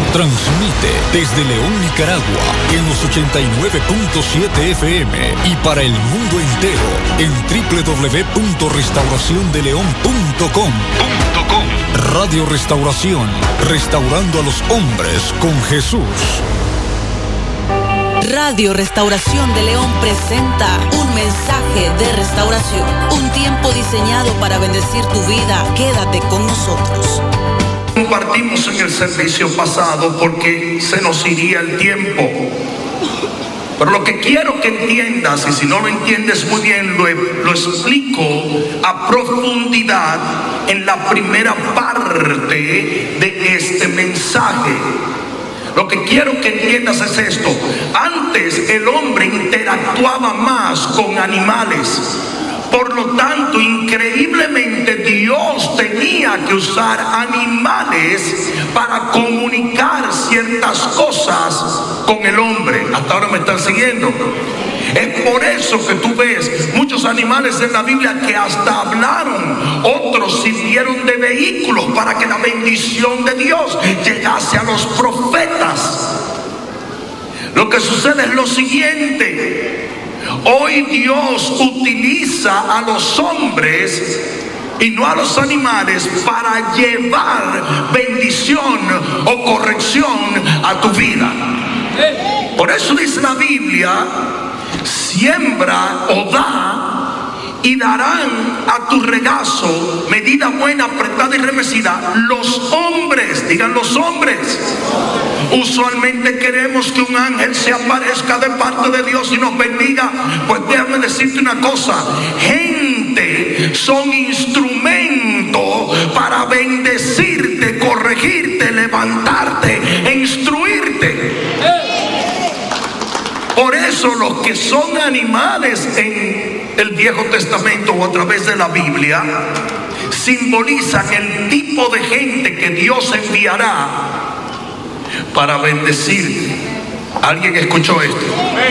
Transmite desde León, Nicaragua, en los 89.7 FM y para el mundo entero en www.restauraciondeleon.com. Radio Restauración, restaurando a los hombres con Jesús. Radio Restauración de León presenta un mensaje de restauración, un tiempo diseñado para bendecir tu vida. Quédate con nosotros. Compartimos en el servicio pasado porque se nos iría el tiempo. Pero lo que quiero que entiendas, y si no lo entiendes muy bien, lo explico a profundidad en la primera parte de este mensaje. Lo que quiero que entiendas es esto. Antes el hombre interactuaba más con animales. Por lo tanto, increíblemente, Dios tenía que usar animales para comunicar ciertas cosas con el hombre. Hasta ahora me están siguiendo. Es por eso que tú ves muchos animales en la Biblia que hasta hablaron. Otros sirvieron de vehículos para que la bendición de Dios llegase a los profetas. Lo que sucede es lo siguiente. Hoy Dios utiliza a los hombres y no a los animales para llevar bendición o corrección a tu vida. Por eso dice la Biblia: siembra o da y darán a tu regazo medida buena, apretada y remecida los hombres. Digan los hombres. Usualmente queremos que un ángel se aparezca de parte de Dios y nos bendiga. Pues déjame decirte una cosa: gente son instrumentos para bendecirte, corregirte, levantarte e instruirte. Por eso los que son animales en el Viejo Testamento o a través de la Biblia simbolizan el tipo de gente que Dios enviará para bendecirte. ¿Alguien escuchó esto?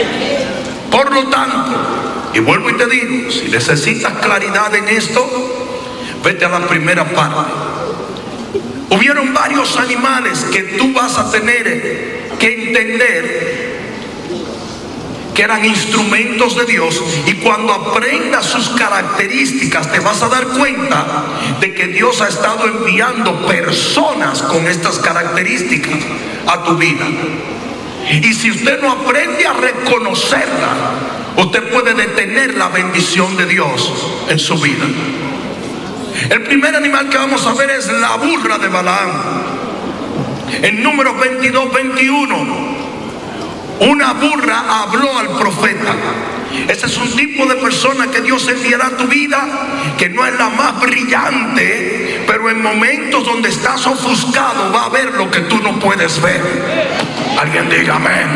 Por lo tanto, y vuelvo y te digo, si necesitas claridad en esto, vete a la primera parte. Hubieron varios animales que tú vas a tener que entender que eran instrumentos de Dios, y cuando aprendas sus características te vas a dar cuenta de que Dios ha estado enviando personas con estas características a tu vida. Y si usted no aprende a reconocerla, usted puede detener la bendición de Dios en su vida. El primer animal que vamos a ver es la burra de Balaam. En Números 22-21, una burra habló al profeta. Ese es un tipo de persona que Dios enviará a tu vida, que no es la más brillante, pero en momentos donde estás ofuscado va a ver lo que tú no puedes ver. Alguien diga amén.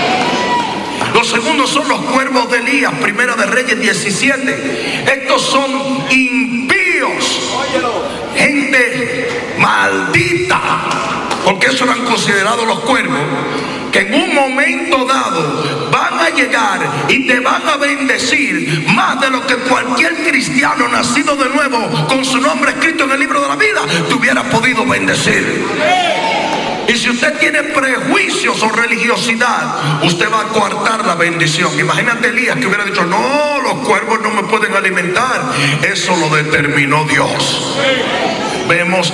Los segundos son los cuervos de Elías, Primera de Reyes 17. Estos son impíos, gente maldita, porque eso eran considerados los cuervos, que en un momento dado van a llegar y te van a bendecir más de lo que cualquier cristiano nacido de nuevo con su nombre escrito en el libro de la vida te hubiera podido bendecir. Y si usted tiene prejuicios o religiosidad, usted va a coartar la bendición. Imagínate Elías que hubiera dicho: no, los cuervos no me pueden alimentar. Eso lo determinó Dios. Vemos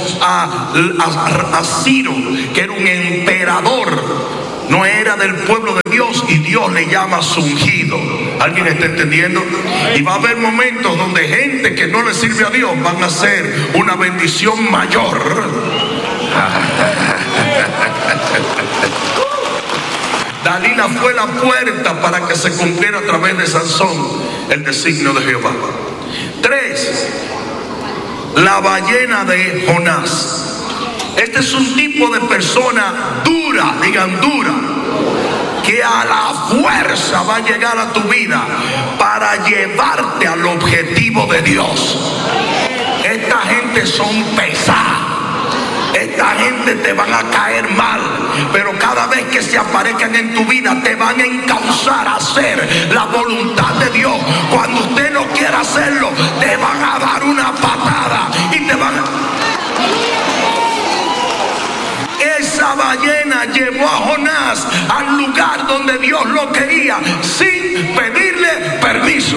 a Ciro, que era un emperador, no era del pueblo de Dios, y Dios le llama su ungido. ¿Alguien está entendiendo? Y va a haber momentos donde gente que no le sirve a Dios van a hacer una bendición mayor. Dalila fue la puerta para que se cumpliera a través de Sansón el designio de Jehová. 3. La ballena de Jonás. Este es un tipo de persona dura, digan dura, que a la fuerza va a llegar a tu vida para llevarte al objetivo de Dios. Esta gente son pesadas. Esta gente te van a caer mal, pero cada vez que se aparezcan en tu vida te van a encauzar a hacer la voluntad de Dios. Cuando usted no quiera hacerlo, te van a dar una patada y te van a... Esa esa ballena llevó a Jonás al lugar donde Dios lo quería sin pedirle permiso.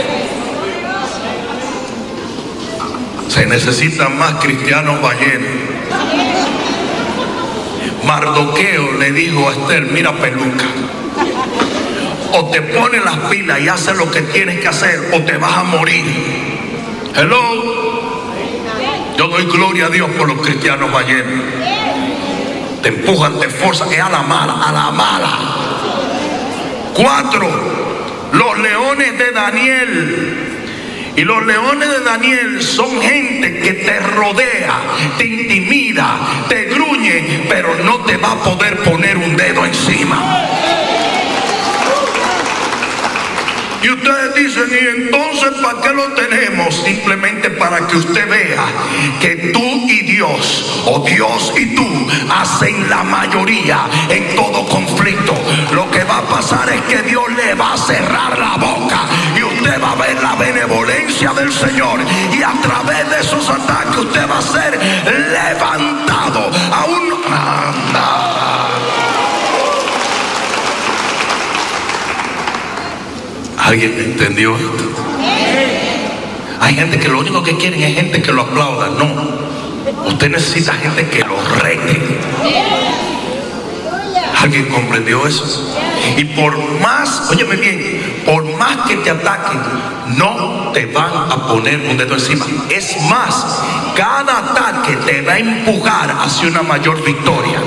Se necesitan más cristianos ballenas. Mardoqueo le dijo a Esther: mira, peluca, o te pones las pilas y haces lo que tienes que hacer, o te vas a morir. Hello. Yo doy gloria a Dios por los cristianos ballenas. Te empujan, te esforzan, es a la mala, a la mala. 4, los leones de Daniel. Y los leones de Daniel son gente que te rodea, te intimida, te gruñe, pero no te va a poder poner un dedo encima. Y ustedes dicen: ¿y entonces para qué lo tenemos? Simplemente para que usted vea que tú y Dios, o Dios y tú, hacen la mayoría en todo conflicto. Lo que va a pasar es que Dios le va a cerrar la boca y usted va a ver la benevolencia del Señor, y a través de esos ataques usted va a ser levantado a un... ¿Alguien entendió esto? Hay gente que lo único que quieren es gente que lo aplauda. No, usted necesita gente que lo rete. ¿Alguien comprendió eso? Y por más, óyeme bien, por más que te ataquen, no te van a poner un dedo encima. Es más, cada ataque te va a empujar hacia una mayor victoria.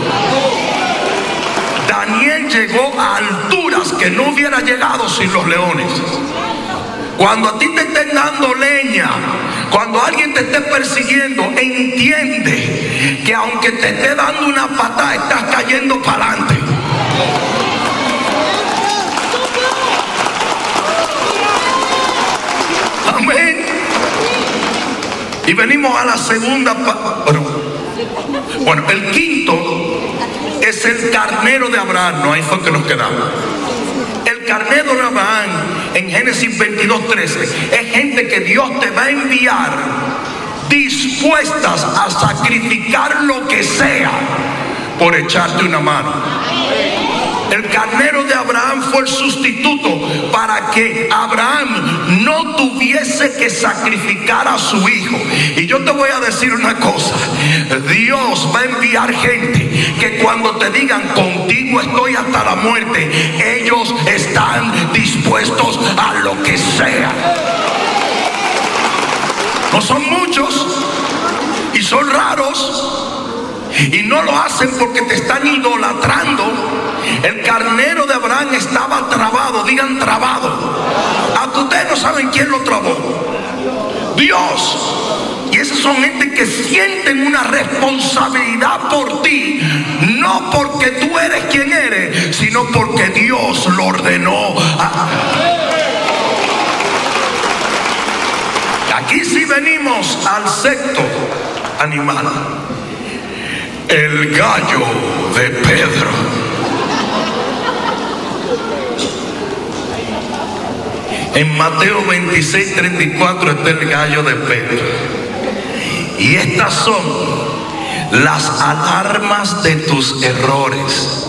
Daniel llegó a alturas que no hubiera llegado sin los leones. Cuando a ti te estén dando leña, cuando alguien te esté persiguiendo, entiende que aunque te esté dando una patada, estás cayendo para adelante. Amén. Y venimos a la segunda bueno, el quinto es el carnero de Abraham. No, ahí fue que nos quedamos. El carnero de Abraham en Génesis 22:13 es gente que Dios te va a enviar dispuestas a sacrificar lo que sea por echarte una mano. El carnero de Abraham fue el sustituto para que Abraham no tuviese que sacrificar a su hijo. Y yo te voy a decir una cosa: Dios va a enviar gente que cuando te digan contigo estoy hasta la muerte, ellos están dispuestos a lo que sea. No son muchos y son raros, y no lo hacen porque te están idolatrando. El carnero de Abraham estaba trabado, digan trabado. Aunque ustedes no saben quién lo trabó, Dios. Y esas son gente que sienten una responsabilidad por ti, no porque tú eres quien eres, sino porque Dios lo ordenó. Aquí sí venimos al sexto animal, el gallo de Pedro. En Mateo 26:34 está el gallo de Pedro. Y estas son las alarmas de tus errores.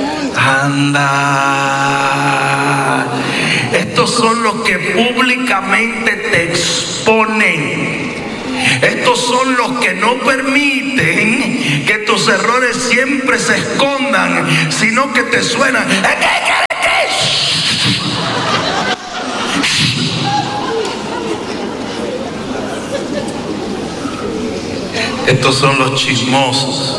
Anda. Estos son los que públicamente te exponen. Estos son los que no permiten que tus errores siempre se escondan, sino que te suenan. Estos son los chismosos.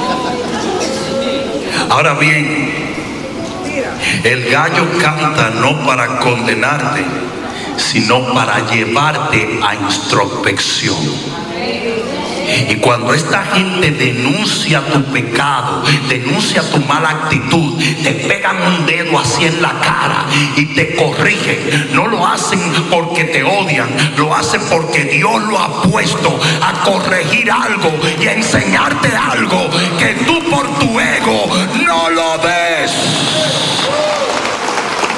Ahora bien, el gallo canta no para condenarte, sino para llevarte a introspección. Y cuando esta gente denuncia tu pecado, denuncia tu mala actitud, te pegan un dedo así en la cara y te corrigen, no lo hacen porque te odian, lo hacen porque Dios lo ha puesto a corregir algo y a enseñarte algo que tú por tu ego no lo ves.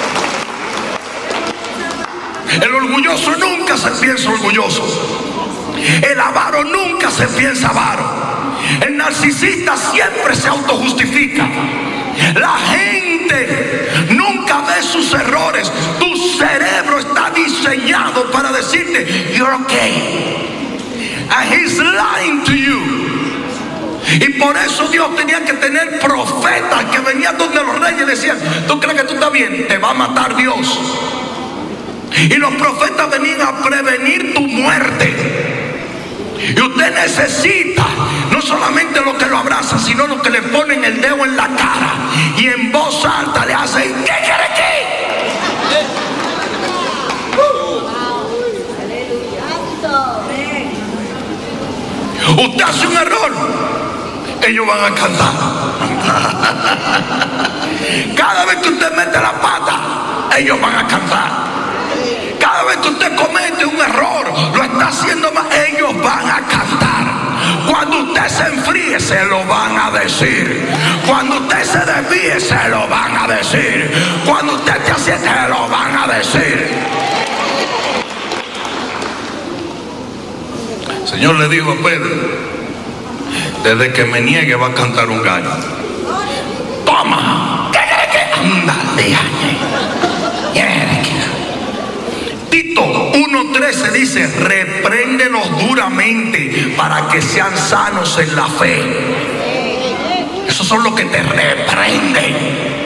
El orgulloso nunca se piensa orgulloso. El avaro nunca se piensa avaro. El narcisista siempre se autojustifica. La gente nunca ve sus errores. Tu cerebro está diseñado para decirte, you're okay. And he's lying to you. Y por eso Dios tenía que tener profetas que venían donde los reyes y decían, ¿tú crees que tú estás bien? Te va a matar Dios. Y los profetas venían a prevenir tu muerte. Y usted necesita no solamente lo que lo abraza, sino lo que le ponen el dedo en la cara y en voz alta le hacen, ¿qué quiere que? Usted hace un error, ellos van a cantar. Cada vez que usted mete la pata, ellos van a cantar. Cada vez que usted comete un error, lo está haciendo mal, ellos van a cantar. Cuando usted se enfríe, se lo van a decir. Cuando usted se desvíe, se lo van a decir. Cuando usted te asiente, se lo van a decir. El Señor le dijo a Pedro, desde que me niegue va a cantar un gallo. Toma, ¿qué crees que anda de año? Tito 1:13 dice, repréndelos duramente para que sean sanos en la fe. Esos son los que te reprenden.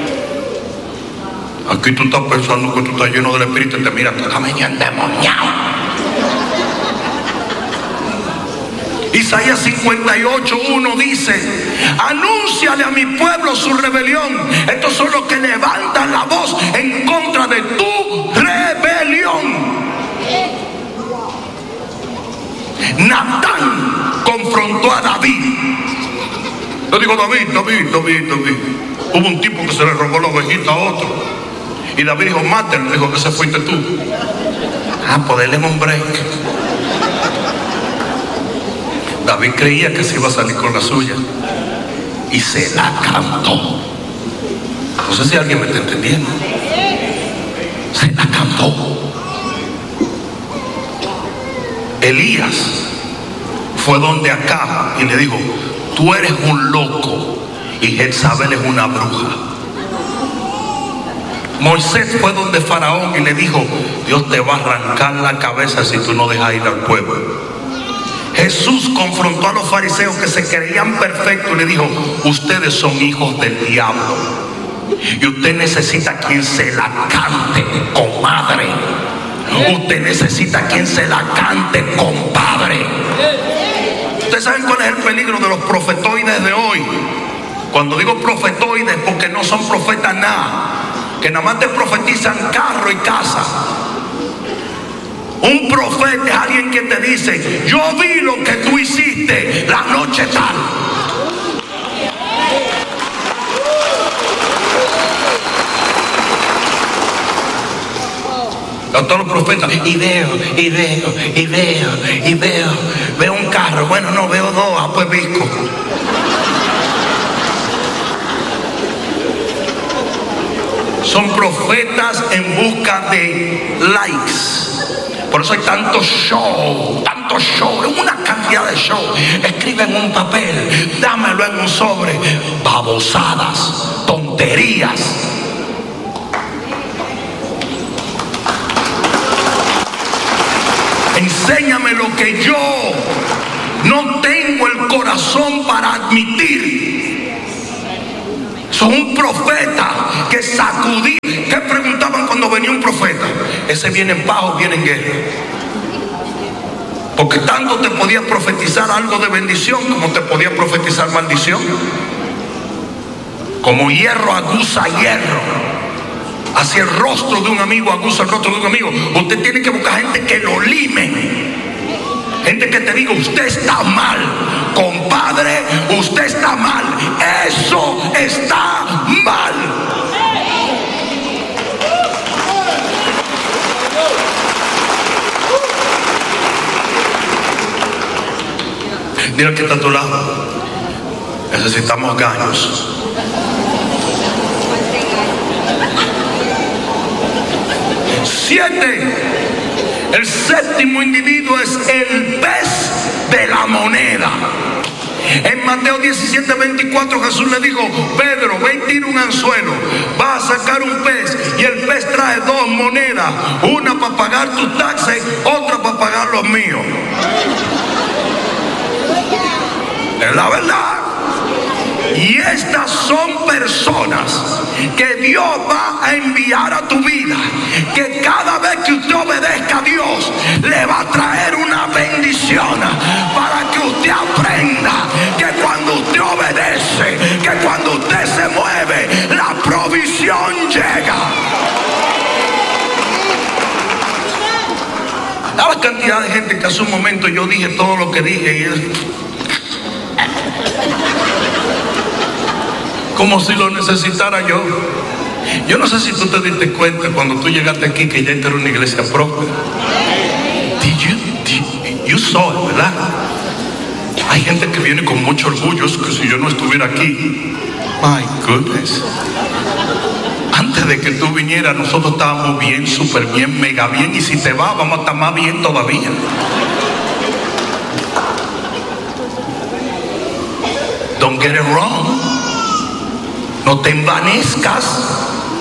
Aquí tú estás pensando que tú estás lleno del Espíritu y te miras, tú estás medio endemoniado. Isaías 58:1 dice, anúnciale a mi pueblo su rebelión. Estos son los que levantan la voz en contra de tu rebelión. Natán confrontó a David. Yo digo, David. Hubo un tipo que se le robó la ovejita a otro. Y David dijo, mátelo. Dijo, que ese fuiste tú. Pues déle un break. David creía que se iba a salir con la suya y se la cantó. No sé si alguien me está entendiendo. Se la cantó. Elías fue donde Acab y le dijo, tú eres un loco y Jezabel es una bruja. Moisés fue donde Faraón y le dijo, Dios te va a arrancar la cabeza si tú no dejas ir al pueblo. Jesús confrontó a los fariseos que se creían perfectos y le dijo, ustedes son hijos del diablo y usted necesita quien se la cante, comadre. Usted necesita quien se la cante, compadre. Ustedes saben cuál es el peligro de los profetoides de hoy. Cuando digo profetoides, porque no son profetas nada, que nada más te profetizan carro y casa. Un profeta es alguien que te dice, yo vi lo que tú hiciste la noche tal. A todos los profetas, y veo un carro, bueno, no, veo dos, pues visco. Son profetas en busca de likes. Por eso hay tanto show, una cantidad de show. Escriben un papel, dámelo en un sobre. Babosadas, tonterías. Enséñame lo que yo no tengo el corazón para admitir. Son un profeta que sacudía. ¿Qué preguntaban cuando venía un profeta? ¿Ese viene en paz o viene en guerra? Porque tanto te podía profetizar algo de bendición como te podía profetizar maldición. Como hierro aguza hierro, así el rostro de un amigo aguza el rostro de un amigo. Usted tiene que buscar gente que lo limen, gente que te diga, usted está mal, compadre, usted está mal, eso está mal. Mira que está a tu lado. Necesitamos gallos. El séptimo individuo es el pez de la moneda. En Mateo 17:24 Jesús le dijo: Pedro, ven, tira un anzuelo, vas a sacar un pez, y el pez trae 2 monedas, una para pagar tus taxes, otra para pagar los míos. Es la verdad. Y estas son personas que Dios va a enviar a tu vida, que cada vez que usted obedezca a Dios le va a traer una bendición, para que usted aprenda que cuando usted obedece, que cuando usted se mueve, la provisión llega. La cantidad de gente que hace un momento yo dije todo lo que dije y es como si lo necesitara yo. Yo no sé si tú te diste cuenta cuando tú llegaste aquí que ya era una iglesia próspera. You saw it, ¿verdad? Hay gente que viene con mucho orgullo, es que si yo no estuviera aquí, my goodness. Antes de que tú vinieras nosotros estábamos bien, súper bien, mega bien, y si te vas vamos a estar más bien todavía. Don't get it wrong. No te envanezcas.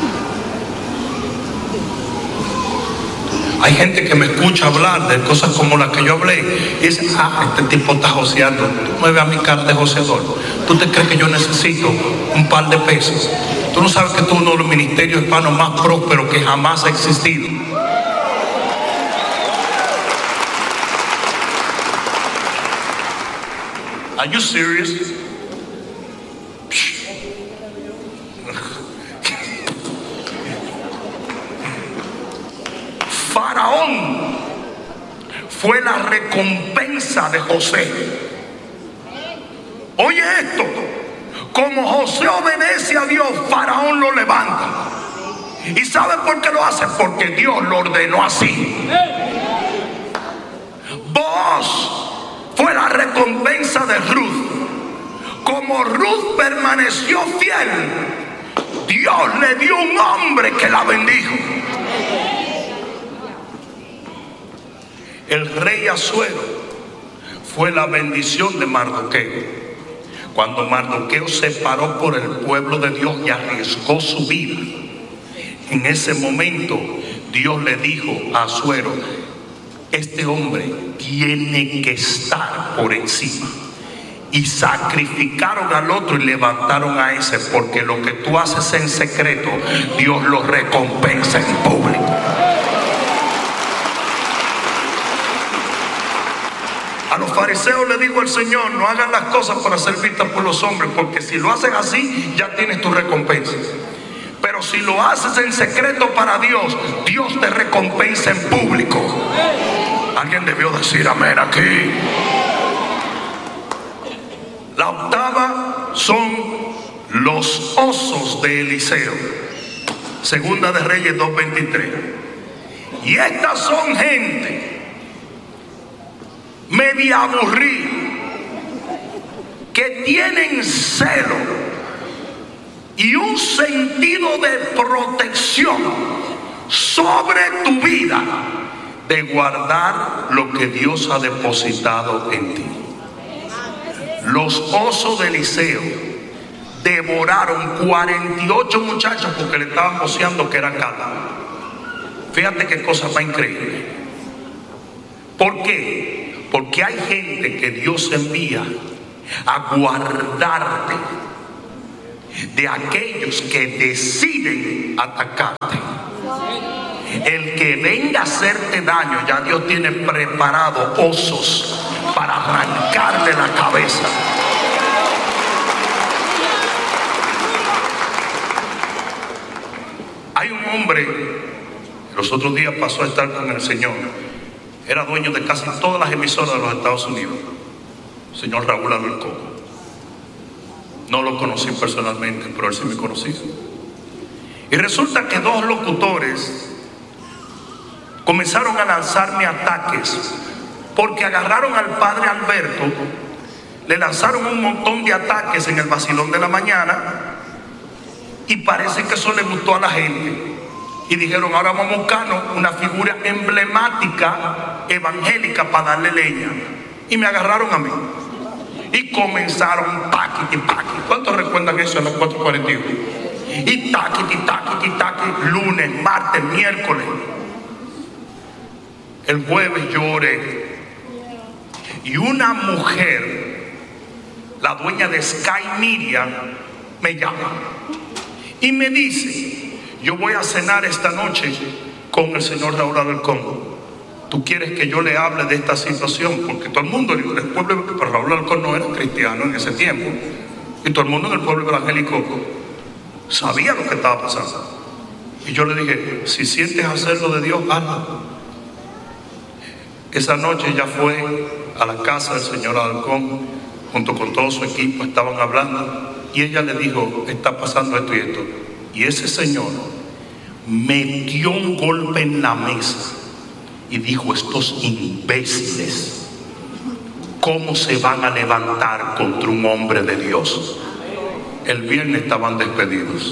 Hay gente que me escucha hablar de cosas como las que yo hablé y dice: este tipo está joseando. Tú me ves a mi cara de joseador. ¿Tú te crees que yo necesito un par de pesos? Tú no sabes que tú eres uno de los ministerios hispanos más prósperos que jamás ha existido. Are you serious? Faraón fue la recompensa de José. Oye esto, como José obedece a Dios, Faraón lo levanta. ¿Y sabe por qué lo hace? Porque Dios lo ordenó así. Boaz fue la recompensa de Ruth. Como Ruth permaneció fiel, Dios le dio un hombre que la bendijo. El rey Asuero fue la bendición de Mardoqueo. Cuando Mardoqueo se paró por el pueblo de Dios y arriesgó su vida, en ese momento Dios le dijo a Asuero: este hombre tiene que estar por encima. Y sacrificaron al otro y levantaron a ese, porque lo que tú haces en secreto, Dios lo recompensa en público. A los fariseos le dijo el Señor: no hagan las cosas para ser vistas por los hombres, porque si lo haces así, ya tienes tu recompensa. Pero si lo haces en secreto para Dios, Dios te recompensa en público. Alguien debió decir amén aquí. La octava son los osos de Eliseo. Segunda de Reyes 2:23. Y estas son gente media aburrida, que tienen celo y un sentido de protección sobre tu vida, de guardar lo que Dios ha depositado en ti. Los osos de Eliseo devoraron 48 muchachos porque le estaban voceando que era calma. Fíjate qué cosa más increíble. ¿Por qué? Porque hay gente que Dios envía a guardarte de aquellos que deciden atacarte. El que venga a hacerte daño, ya Dios tiene preparado osos para arrancarle la cabeza. Hay un hombre que los otros días pasó a estar con el Señor. Era dueño de casi todas las emisoras de los Estados Unidos, el señor Raúl Alarcón. No lo conocí personalmente, pero él sí me conocía. Y resulta que 2 locutores comenzaron a lanzarme ataques porque agarraron al padre Alberto, le lanzaron un montón de ataques en el vacilón de la mañana y parece que eso le gustó a la gente. Y dijeron, ahora vamos a buscarnos una figura emblemática evangélica para darle leña. Y me agarraron a mí. Y comenzaron paquiti, paquiti. ¿Cuántos recuerdan eso en las 4:41? Y taquiti, taquiti, taquiti. Lunes, martes, miércoles. El jueves yo oré. Y una mujer, la dueña de Sky Media, me llama. Y me dice, yo voy a cenar esta noche con el señor Raúl Alarcón. ¿Tú quieres que yo le hable de esta situación? Porque todo el mundo, el pueblo, pero Raúl Alarcón no era cristiano en ese tiempo. Y todo el mundo en el pueblo evangélico sabía lo que estaba pasando. Y yo le dije, si sientes hacerlo de Dios, hazlo. Esa noche ella fue a la casa del señor Alarcón, junto con todo su equipo, estaban hablando. Y ella le dijo, está pasando esto y esto. Y ese señor metió un golpe en la mesa y dijo, estos imbéciles, ¿cómo se van a levantar contra un hombre de Dios? El viernes estaban despedidos.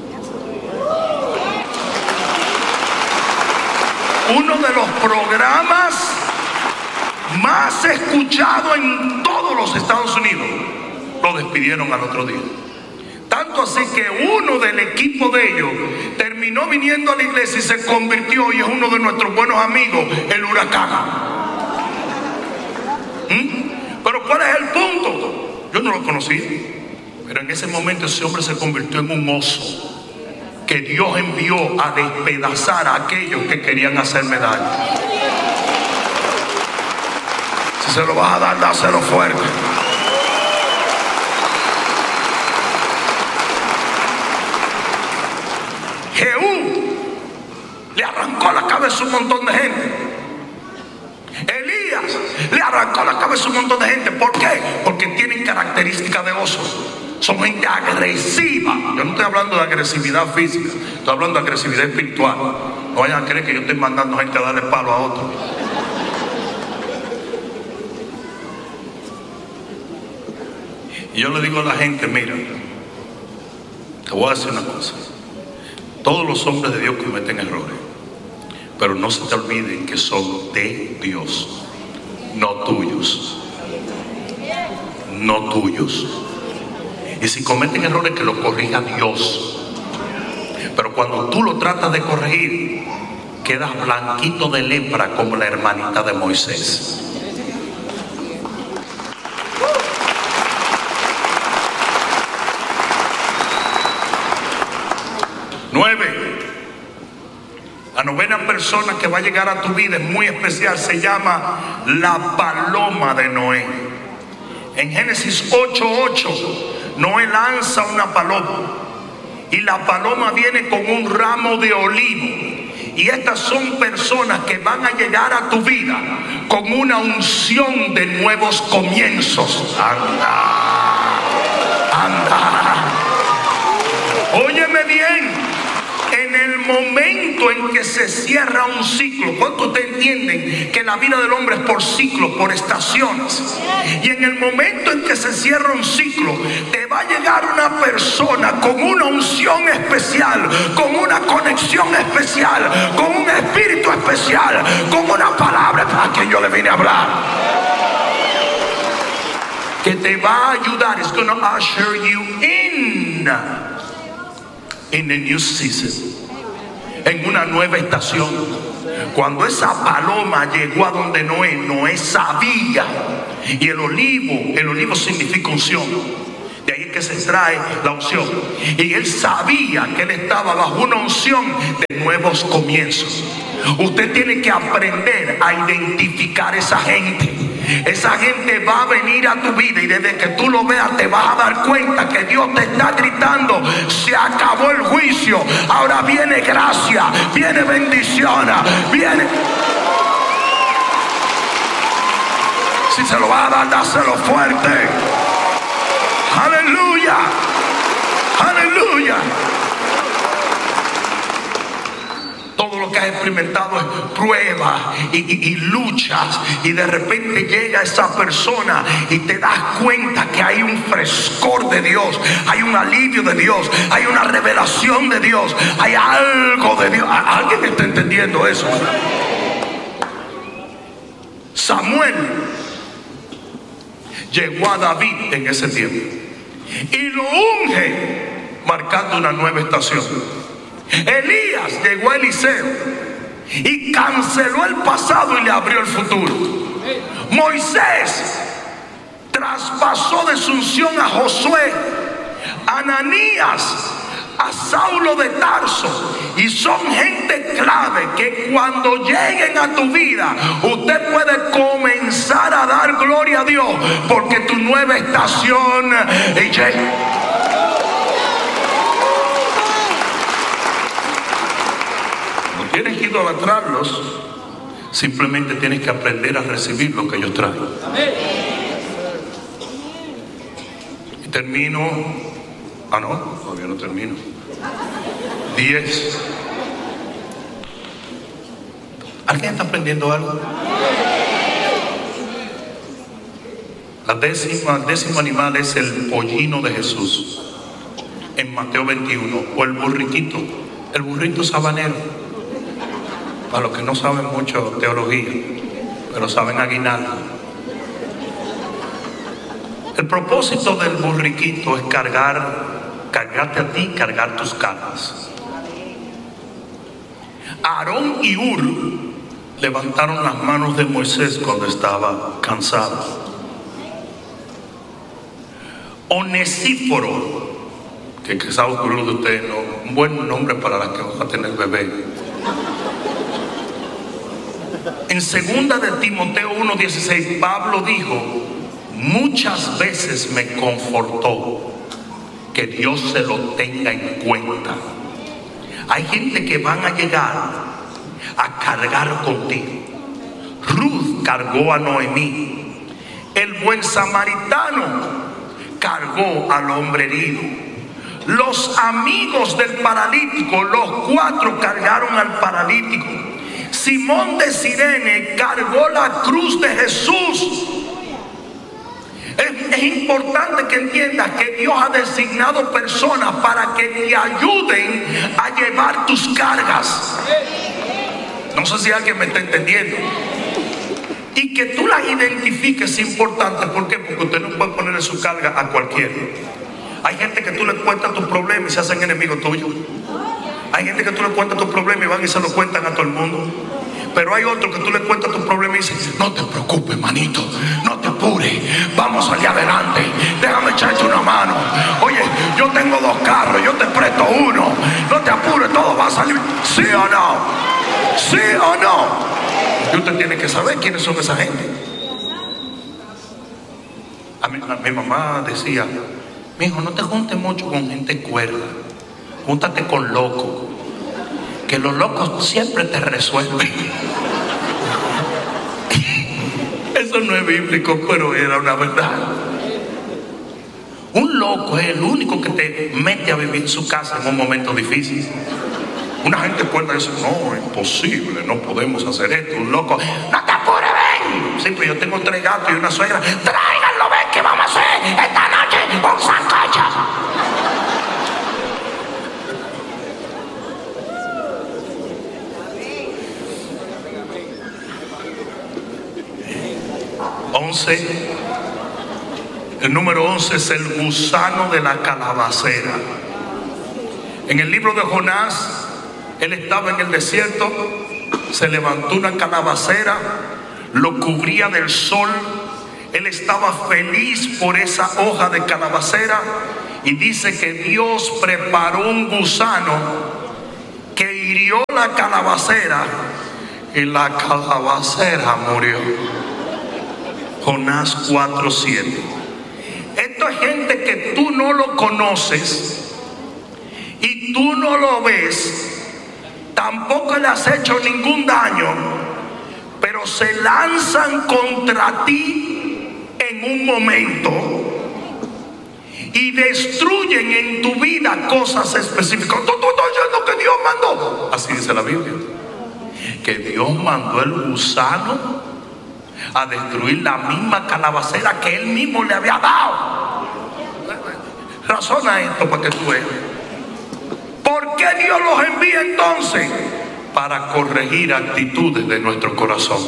Uno de los programas más escuchados en todos los Estados Unidos, lo despidieron al otro día. Tanto así que uno del equipo de ellos terminó viniendo a la iglesia y se convirtió y es uno de nuestros buenos amigos, el Huracán. Pero ¿cuál es el punto? Yo no lo conocía, pero en ese momento ese hombre se convirtió en un oso que Dios envió a despedazar a aquellos que querían hacerme daño. Si se lo vas a dar, dáselo fuerte. Jehú le arrancó la cabeza a un montón de gente. Elías le arrancó la cabeza a un montón de gente. ¿Por qué? Porque tienen características de osos. Son gente agresiva. Yo no estoy hablando de agresividad física, estoy hablando de agresividad espiritual. No vayan a creer que yo estoy mandando gente a darle palo a otro. Y yo le digo a la gente, mira, te voy a decir una cosa. Todos los hombres de Dios cometen errores, pero no se te olviden que son de Dios, no tuyos. No tuyos. Y si cometen errores, que lo corrija Dios. Pero cuando tú lo tratas de corregir, quedas blanquito de lepra como la hermanita de Moisés. La novena persona que va a llegar a tu vida es muy especial, se llama la paloma de Noé. En Génesis 8:8, Noé lanza una paloma y la paloma viene con un ramo de olivo. Y estas son personas que van a llegar a tu vida con una unción de nuevos comienzos. Anda, anda. Óyeme bien. En el momento en que se cierra un ciclo, ¿cuántos ustedes entienden que la vida del hombre es por ciclos, por estaciones? Y en el momento en que se cierra un ciclo, te va a llegar una persona con una unción especial, con una conexión especial, con un espíritu especial, con una palabra para que yo le vine a hablar, que te va a ayudar. It's going to usher you in a new season, en una nueva estación. Cuando esa paloma llegó a donde Noé sabía, y el olivo significa unción, de ahí es que se extrae la unción, y él sabía que él estaba bajo una unción de nuevos comienzos. Usted tiene que aprender a identificar esa gente. Esa gente va a venir a tu vida y desde que tú lo veas te vas a dar cuenta que Dios te está gritando: se acabó el juicio, ahora viene gracia, viene bendición, viene. Si se lo va a dar, dáselo fuerte. Aleluya, aleluya. Todo lo que has experimentado pruebas y luchas, y de repente llega esa persona y te das cuenta que hay un frescor de Dios, hay un alivio de Dios, hay una revelación de Dios, hay algo de Dios. ¿Alguien está entendiendo eso? Samuel llegó a David en ese tiempo y lo unge, marcando una nueva estación. Elías llegó a Eliseo y canceló el pasado y le abrió el futuro. Moisés traspasó de su unción a Josué, Ananías a Saulo de Tarso, y son gente clave que cuando lleguen a tu vida usted puede comenzar a dar gloria a Dios, porque tu nueva estación llega. No tienes que idolatrarlos, simplemente tienes que aprender a recibir lo que ellos traen. Y termino. No, todavía no termino. 10. ¿Alguien está aprendiendo algo? El décimo animal es el pollino de Jesús en Mateo 21, o el burrito sabanero. Para los que no saben mucho teología, pero saben aguinaldo. El propósito del burriquito es cargarte a ti, cargar tus cargas. Aarón y Hur levantaron las manos de Moisés cuando estaba cansado. Onesíforo, que quizás ocurrió de ustedes, ¿no? Un buen nombre para la que van a tener bebé. En 2 de Timoteo 1:16, Pablo dijo: muchas veces me confortó. Que Dios se lo tenga en cuenta. Hay gente que van a llegar a cargar contigo. Ruth cargó a Noemí. El buen samaritano cargó al hombre herido. Los amigos del paralítico, los 4 cargaron al paralítico. Simón de Cirene cargó la cruz de Jesús. Es importante que entiendas que Dios ha designado personas para que te ayuden a llevar tus cargas. No sé si alguien me está entendiendo. Y que tú las identifiques es importante. ¿Por qué? Porque usted no puede ponerle su carga a cualquiera. Hay gente que tú le cuentas tus problemas y se hacen enemigos tuyos. Hay gente que tú le cuentas tus problemas y van y se lo cuentan a todo el mundo. Pero hay otros que tú le cuentas tus problemas y dices: no te preocupes, manito, no te apures, vamos a salir adelante, déjame echarte una mano. Oye, yo tengo 2 carros, yo te presto uno, no te apures, todo va a salir. ¿Sí o no? ¿Sí o no? Y usted tiene que saber quiénes son esa gente. A mi mamá decía: mijo, no te juntes mucho con gente cuerda, júntate con locos, que los locos siempre te resuelven. Eso no es bíblico, pero era una verdad. Un loco es el único que te mete a vivir en su casa en un momento difícil. Una gente cuerda dice: no, es imposible, no podemos hacer esto. Un loco: no te apures, ven. Sí, pues yo tengo 3 gatos y una suegra. Tráiganlo, ven, que vamos a hacer esta noche un sancocho. El número 11 es el gusano de la calabacera. En el libro de Jonás, él estaba en el desierto, se levantó una calabacera, lo cubría del sol. Él estaba feliz por esa hoja de calabacera, y dice que Dios preparó un gusano que hirió la calabacera y la calabacera murió. Jonás 4:7. Esto es gente que tú no lo conoces y tú no lo ves, tampoco le has hecho ningún daño, pero se lanzan contra ti en un momento y destruyen en tu vida cosas específicas. Tú estás diciendo que Dios mandó. Así dice la Biblia. que Dios mandó el gusano a destruir la misma calabacera que Él mismo le había dado. Razona esto para que tú veas. ¿Por qué Dios los envía entonces? Para corregir actitudes de nuestro corazón.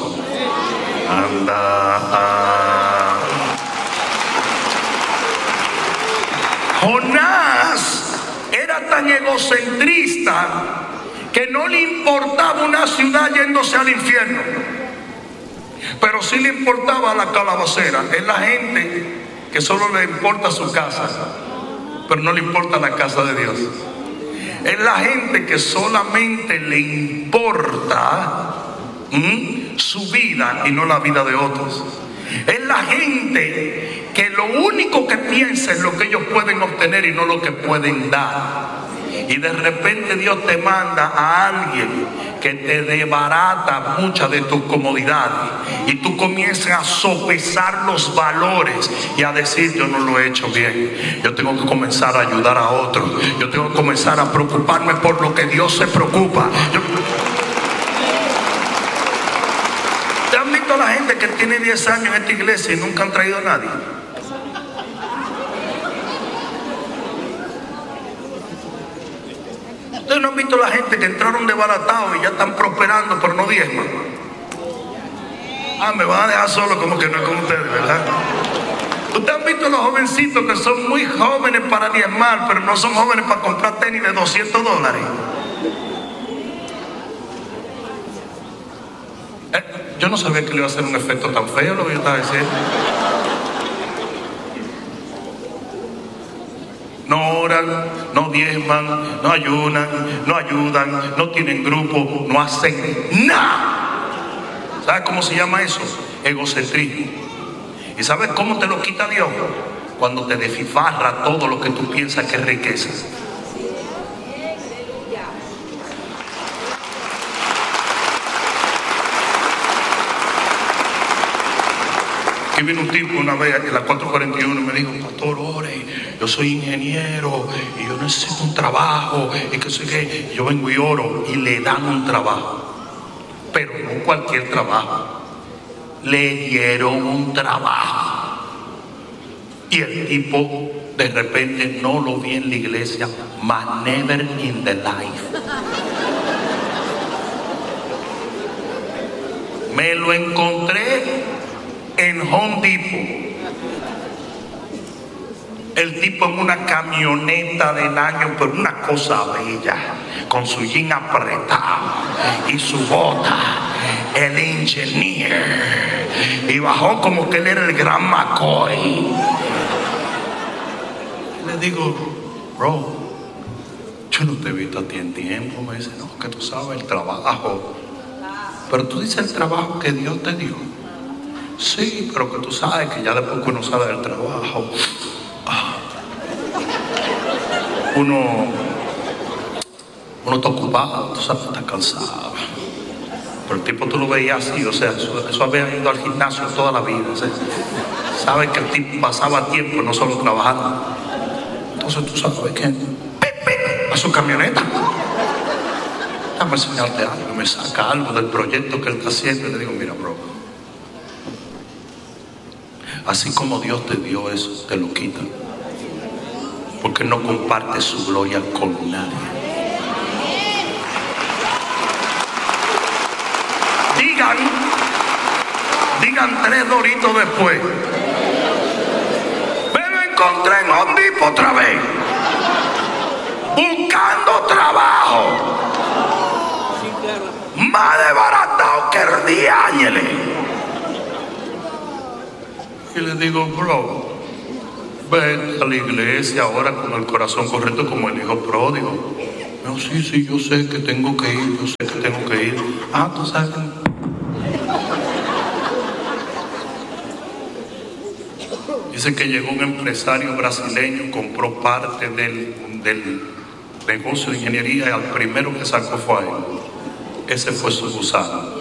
Jonás era tan egocentrista que no le importaba una ciudad yéndose al infierno, pero sí le importaba la calabacera. Es la gente que solo le importa su casa, pero no le importa la casa de Dios. Es la gente que solamente le importa su vida y no la vida de otros. Es la gente que lo único que piensa es lo que ellos pueden obtener y no lo que pueden dar. Y de repente Dios te manda a alguien que te desbarata muchas de tus comodidades, y tú comienzas a sopesar los valores y a decir: yo no lo he hecho bien, yo tengo que comenzar a ayudar a otros, yo tengo que comenzar a preocuparme por lo que Dios se preocupa. ¿Te han visto la gente que tiene 10 años en esta iglesia y nunca han traído a nadie? ¿Ustedes no han visto la gente que entraron desbaratados y ya están prosperando pero no diezman? Me van a dejar solo, como que no es con ustedes, ¿verdad? ¿Ustedes han visto los jovencitos que son muy jóvenes para diezmar, pero no son jóvenes para comprar tenis de $200? Yo no sabía que le iba a hacer un efecto tan feo lo que yo estaba diciendo. No oran, no diezman, no ayunan, no ayudan, no tienen grupo, no hacen nada. ¿Sabes cómo se llama eso? Egocentrismo. ¿Y sabes cómo te lo quita Dios? Cuando te desfifarra todo lo que tú piensas que es riqueza. Aquí vino un tipo una vez en la 441 y me dijo: pastor, ore, yo soy ingeniero y yo necesito un trabajo, y que sé que yo vengo y oro, y le dan un trabajo, pero no cualquier trabajo, le dieron un trabajo, y el tipo de repente no lo vi en la iglesia, más never in the life. Me lo encontré en Home Depot. El tipo en una camioneta del año, pero una cosa bella, con su jean apretado y su bota, el engineer, y bajó como que él era el gran McCoy. Le digo: bro, yo no te he visto a ti en tiempo. Me dice: no, que tú sabes el trabajo. Pero tú dices el trabajo que Dios te dio. Sí, pero que tú sabes que ya después que uno sale del trabajo, uno está ocupado, tú sabes, está cansado. Pero el tipo tú lo veías así, o sea, eso había ido al gimnasio toda la vida, ¿sí? Sabes que el tipo pasaba tiempo no solo trabajando. Entonces tú sabes que a su camioneta, déjame enseñarte algo, me saca algo del proyecto que él está haciendo y le digo: mira, bro, así como Dios te dio eso, te lo quita, porque no comparte su gloria con nadie. Digan 3 doritos después: me lo encontré en Home Depot otra vez, buscando trabajo, más desbaratado que el diáñele. Y le digo: bro, ven a la iglesia ahora con el corazón correcto como el hijo pródigo. No, sí, yo sé que tengo que ir, tú sabes. Dice que llegó un empresario brasileño, compró parte del negocio de ingeniería, y al primero que sacó fue a él. Ese fue su gusano.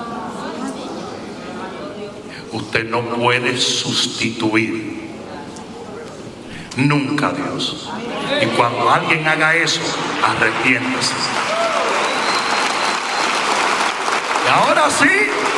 Usted no puede sustituir nunca a Dios. Y cuando alguien haga eso, arrepiéntase. Y ahora sí,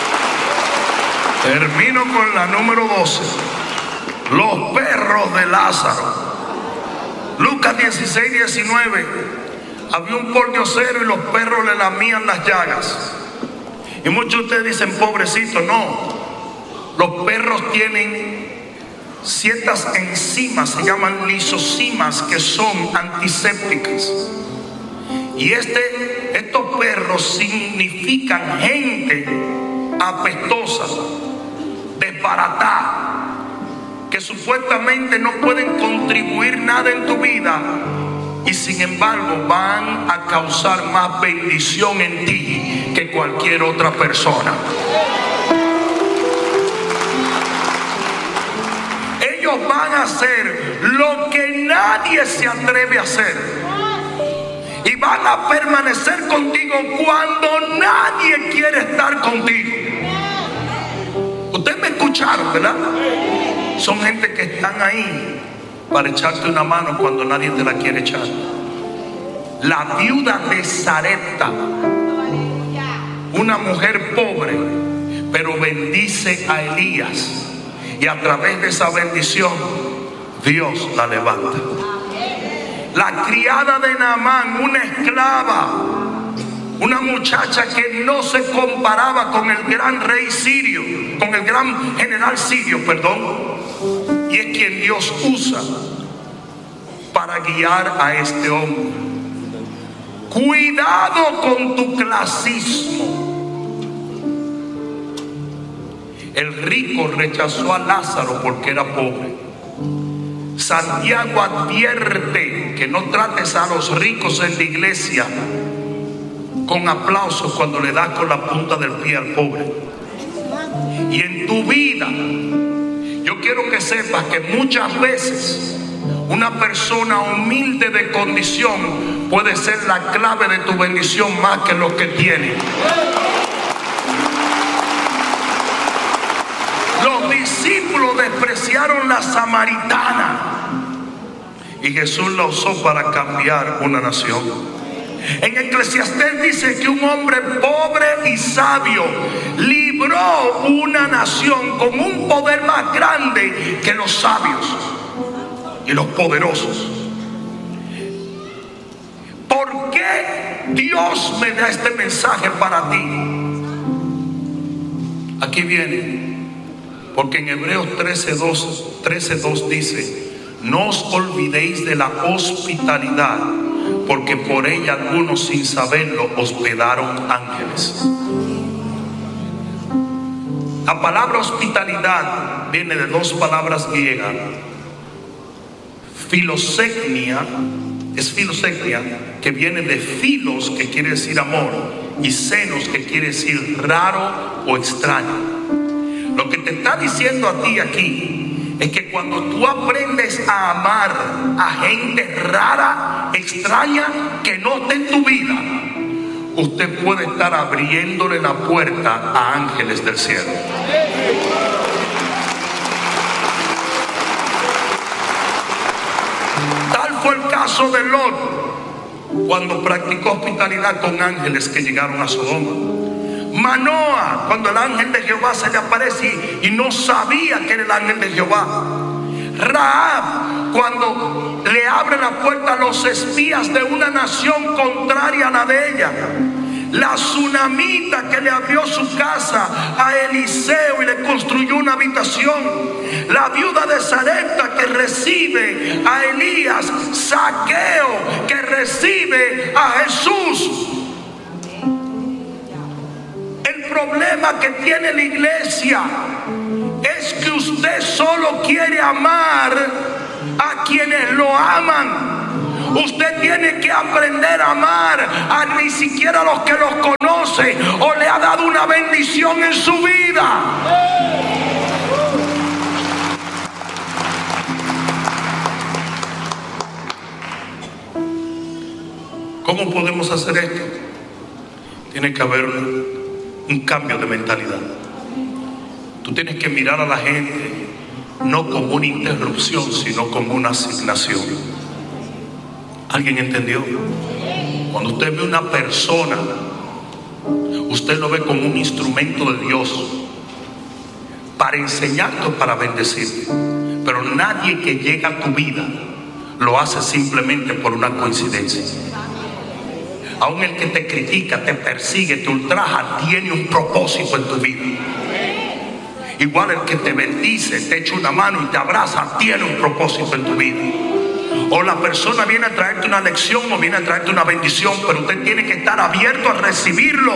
termino con la número 12. Los perros de Lázaro. Lucas 16, 19. Había un pordiosero y los perros le lamían las llagas. Y muchos de ustedes dicen, pobrecito. No, los perros tienen ciertas enzimas, se llaman lisosimas, que son antisépticas. Y estos perros significan gente apestosa, desbaratada, que supuestamente no pueden contribuir nada en tu vida, y sin embargo van a causar más bendición en ti que cualquier otra persona. Ellos van a hacer lo que nadie se atreve a hacer. Y van a permanecer contigo cuando nadie quiere estar contigo. Ustedes me escucharon, ¿verdad? Son gente que están ahí para echarte una mano cuando nadie te la quiere echar. La viuda de Sarepta, una mujer pobre, pero bendice a Elías. Y a través de esa bendición, Dios la levanta. La criada de Naamán, una esclava, una muchacha que no se comparaba con el gran rey sirio, con el gran general sirio, perdón, y es quien Dios usa para guiar a este hombre. Cuidado con tu clasismo. El rico rechazó a Lázaro porque era pobre. Santiago advierte que no trates a los ricos en la iglesia con aplausos cuando le das con la punta del pie al pobre. Y en tu vida, yo quiero que sepas que muchas veces una persona humilde de condición puede ser la clave de tu bendición más que los que tienen. Los discípulos despreciaron la samaritana y Jesús la usó para cambiar una nación. En Eclesiastés dice que un hombre pobre y sabio libró una nación con un poder más grande que los sabios y los poderosos. ¿Por qué Dios me da este mensaje para ti? Aquí viene. Porque en Hebreos 13:2 dice: no os olvidéis de la hospitalidad, porque por ella algunos sin saberlo hospedaron ángeles. La palabra hospitalidad viene de dos palabras griegas. Filosecnia, es filosecnia, que viene de filos, que quiere decir amor, y senos, que quiere decir raro o extraño. Lo que te está diciendo a ti aquí es que cuando tú aprendes a amar a gente rara, extraña, que no está en tu vida, usted puede estar abriéndole la puerta a ángeles del cielo. Tal fue el caso de Lot cuando practicó hospitalidad con ángeles que llegaron a Sodoma. Manoa, cuando el ángel de Jehová se le aparece y no sabía que era el ángel de Jehová. Rahab, cuando le abre la puerta a los espías de una nación contraria a la de ella. La tsunamita que le abrió su casa a Eliseo y le construyó una habitación. La viuda de Sarepta que recibe a Elías. Zaqueo que recibe a Jesús. El problema que tiene la iglesia es que usted solo quiere amar a quienes lo aman. Usted tiene que aprender a amar a ni siquiera a los que los conocen o le ha dado una bendición en su vida. ¿Cómo podemos hacer esto? Tiene que haber un cambio de mentalidad. Tú tienes que mirar a la gente no como una interrupción, sino como una asignación. ¿Alguien entendió? Cuando usted ve una persona, usted lo ve como un instrumento de Dios para enseñarte o para bendecirte. Pero nadie que llega a tu vida lo hace simplemente por una coincidencia. Aún el que te critica, te persigue, te ultraja, tiene un propósito en tu vida. Igual el que te bendice, te echa una mano y te abraza, tiene un propósito en tu vida. O la persona viene a traerte una lección o viene a traerte una bendición, pero usted tiene que estar abierto a recibirlo.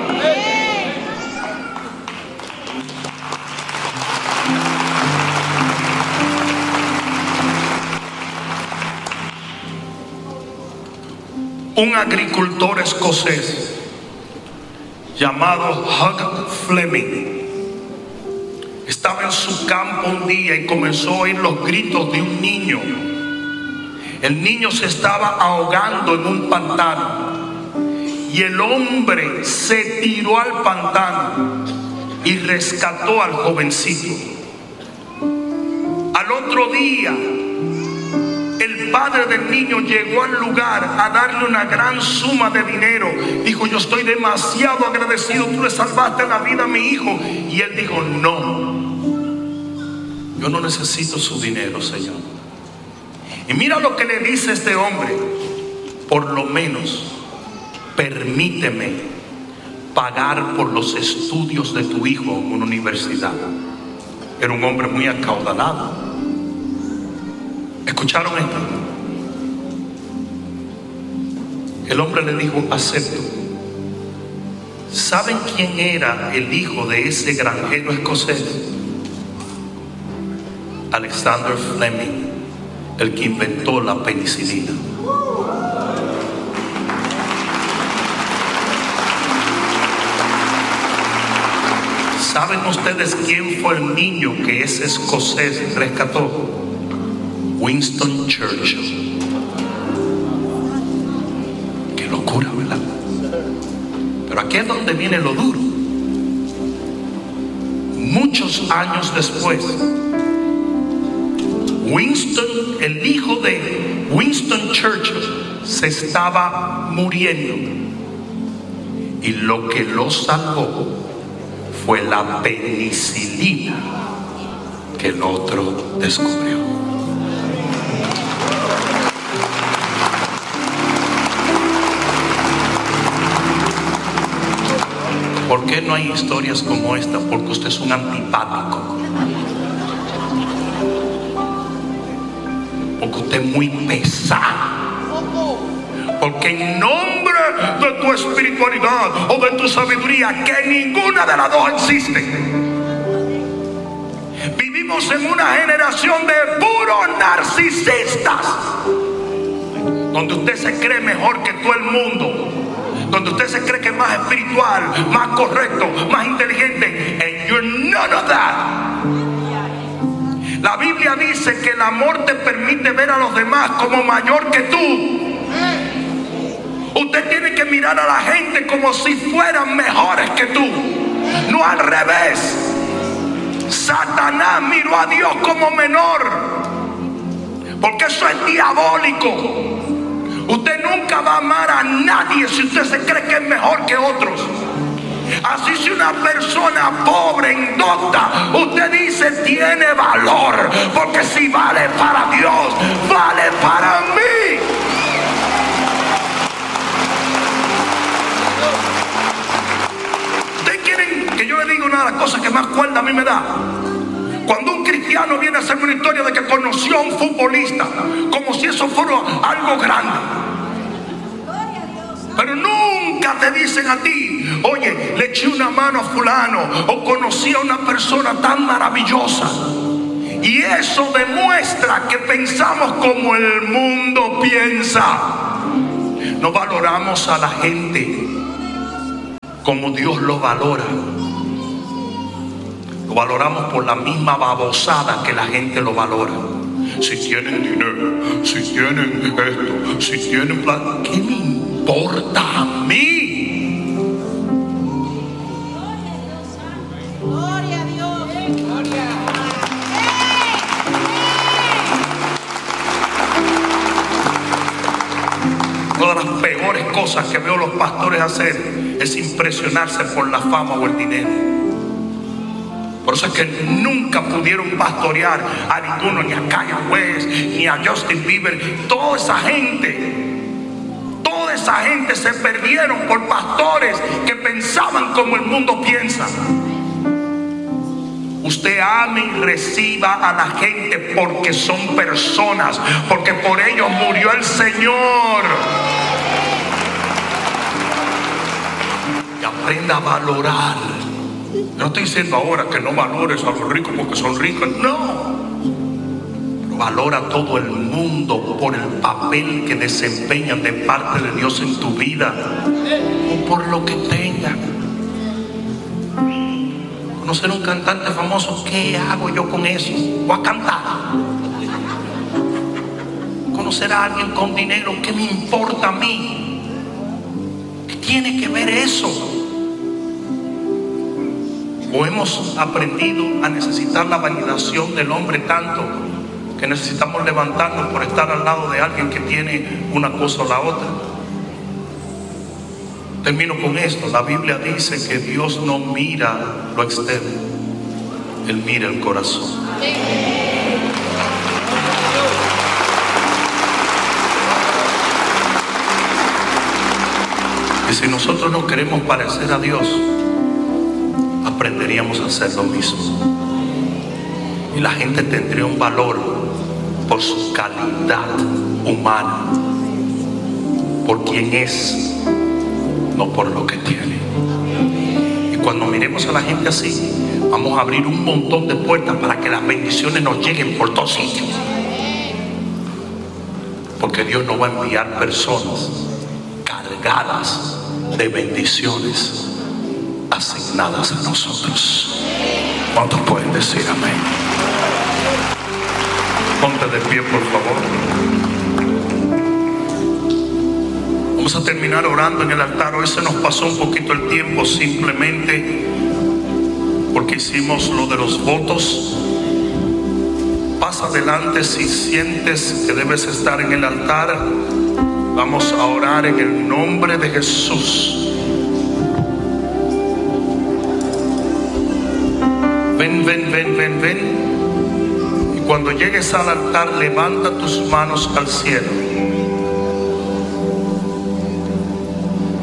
Un agricultor escocés llamado Hugh Fleming estaba en su campo un día y comenzó a oír los gritos de un niño. El niño se estaba ahogando en un pantano y el hombre se tiró al pantano y rescató al jovencito. Al otro día, el padre del niño llegó al lugar a darle una gran suma de dinero. Dijo: yo estoy demasiado agradecido, tú le salvaste la vida a mi hijo. Y él dijo: no, yo no necesito su dinero, Señor. Y mira lo que le dice este hombre: por lo menos permíteme pagar por los estudios de tu hijo en una universidad. Era un hombre muy acaudalado. ¿Escucharon esto? El hombre le dijo: acepto. ¿Saben quién era el hijo de ese granjero escocés? Alexander Fleming, el que inventó la penicilina. ¿Saben ustedes quién fue el niño que ese escocés rescató? Winston Churchill. Qué locura, ¿verdad? Pero aquí es donde viene lo duro. Muchos años después, Winston, el hijo de Winston Churchill, se estaba muriendo. Y lo que lo salvó fue la penicilina que el otro descubrió. ¿Por qué no hay historias como esta? Porque usted es un antipático. Porque usted es muy pesado. Porque en nombre de tu espiritualidad o de tu sabiduría, que ninguna de las dos existe, vivimos en una generación de puros narcisistas, donde usted se cree mejor que todo el mundo, donde usted se cree que es más espiritual, más correcto, más inteligente. And you're none of that. La Biblia dice que el amor te permite ver a los demás como mayor que tú. Usted tiene que mirar a la gente como si fueran mejores que tú, no al revés. Satanás miró a Dios como menor, porque eso es diabólico. Usted nunca va a amar a nadie si usted se cree que es mejor que otros. Así, si una persona pobre, indocta, usted dice tiene valor, porque si vale para Dios, vale para mí. ¿Ustedes quieren que yo le diga una de las cosas que más cuerda a mí me da? Cuando un cristiano viene a hacerme una historia de que conoció a un futbolista, como si eso fuera algo grande. Pero nunca te dicen a ti: oye, le eché una mano a fulano, o conocí a una persona tan maravillosa. Y eso demuestra que pensamos como el mundo piensa. No valoramos a la gente como Dios lo valora. Lo valoramos por la misma babosada que la gente lo valora. Si tienen dinero, si tienen esto, si tienen plata, ¿qué me importa a mí? Gloria a Dios. Gloria. Una de las peores cosas que veo los pastores hacer es impresionarse por la fama o el dinero. Por eso es que nunca pudieron pastorear a ninguno, ni a Kanye West, ni a Justin Bieber. Toda esa gente se perdieron por pastores que pensaban como el mundo piensa. Usted ame y reciba a la gente porque son personas, porque por ellos murió el Señor. Y aprenda a valorar. No estoy diciendo ahora que no valores a los ricos porque son ricos, no. Pero valora a todo el mundo por el papel que desempeñan de parte de Dios en tu vida, o por lo que tengan. Conocer un cantante famoso, ¿qué hago yo con eso? Voy a cantar. Conocer a alguien con dinero, ¿qué me importa a mí? ¿Qué tiene que ver eso? ¿O hemos aprendido a necesitar la validación del hombre tanto que necesitamos levantarnos por estar al lado de alguien que tiene una cosa o la otra? Termino con esto. La Biblia dice que Dios no mira lo externo, Él mira el corazón. Y si nosotros no queremos parecer a Dios, aprenderíamos a hacer lo mismo. Y la gente tendría un valor por su calidad humana, por quien es, no por lo que tiene. Y cuando miremos a la gente así, vamos a abrir un montón de puertas para que las bendiciones nos lleguen por todos sitios. Porque Dios no va a enviar personas cargadas de bendiciones asignadas a nosotros. ¿Cuántos pueden decir amén? Ponte de pie, por favor. Vamos a terminar orando en el altar. Hoy se nos pasó un poquito el tiempo, simplemente porque hicimos lo de los votos. Pasa adelante si sientes que debes estar en el altar. Vamos a orar en el nombre de Jesús. Ven, ven, ven, ven, ven. Y cuando llegues al altar, levanta tus manos al cielo.